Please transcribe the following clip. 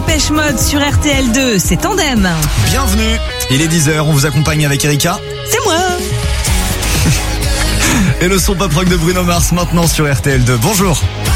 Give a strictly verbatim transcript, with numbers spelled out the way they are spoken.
Dépêche Mode sur R T L deux, c'est Tandem. Bienvenue, il est dix heures, on vous accompagne avec Erika. C'est moi. Et le son pop rock de Bruno Mars maintenant sur R T L deux. Bonjour.